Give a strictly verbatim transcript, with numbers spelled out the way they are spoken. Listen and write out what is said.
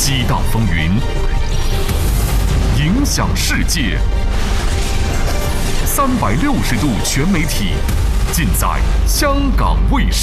激荡风云，影响世界。三百六十度全媒体，尽在香港卫视。